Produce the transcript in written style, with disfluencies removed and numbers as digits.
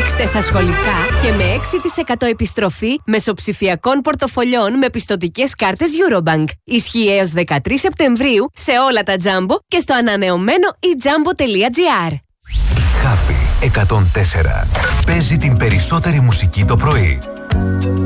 Παίξτε στα σχολικά και με 6% επιστροφή μεσοψηφιακών πορτοφολιών με πιστωτικές κάρτες Eurobank. Ισχύει έως 13 Σεπτεμβρίου σε όλα τα Jumbo και στο ανανεωμένο eJumbo.gr. Happy 104. Παίζει την περισσότερη μουσική το πρωί.